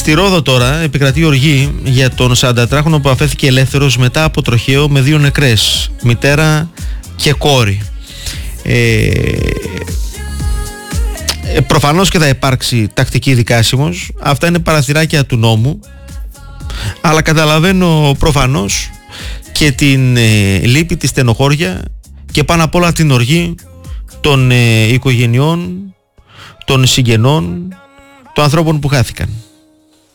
Στη Ρόδο τώρα επικρατεί οργή για τον 43χρονο που αφέθηκε ελεύθερος μετά από τροχαίο με 2 νεκρές, μητέρα και κόρη. Προφανώς και θα υπάρξει τακτική δικάσιμος. Αυτά είναι παραθυράκια του νόμου, αλλά καταλαβαίνω προφανώς και την λύπη, τη στενοχώρια και πάνω απ' όλα την οργή των οικογενειών, των συγγενών, των ανθρώπων που χάθηκαν.